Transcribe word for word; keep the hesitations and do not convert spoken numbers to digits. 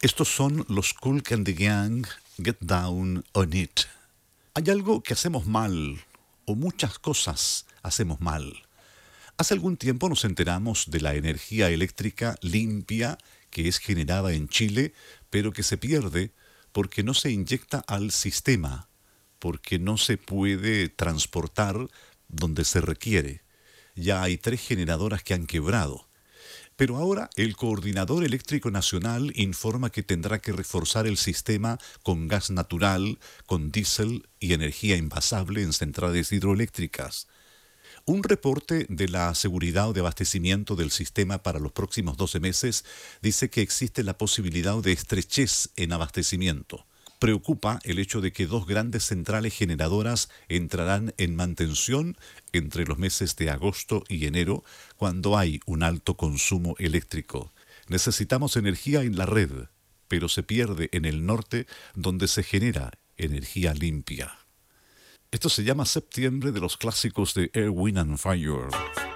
Estos son los Kool Candy Gang, Get Down on It. Hay algo que hacemos mal, o muchas cosas hacemos mal. Hace algún tiempo nos enteramos de la energía eléctrica limpia que es generada en Chile, pero que se pierde porque no se inyecta al sistema, porque no se puede transportar donde se requiere. Ya hay tres generadoras que han quebrado. Pero ahora el Coordinador Eléctrico Nacional informa que tendrá que reforzar el sistema con gas natural, con diésel y energía envasable en centrales hidroeléctricas. Un reporte de la seguridad de abastecimiento del sistema para los próximos doce meses dice que existe la posibilidad de estrechez en abastecimiento. Preocupa el hecho de que dos grandes centrales generadoras entrarán en mantención entre los meses de agosto y enero, cuando hay un alto consumo eléctrico. Necesitamos energía en la red, pero se pierde en el norte, donde se genera energía limpia. Esto se llama Septiembre de los clásicos de Earth, Wind and Fire.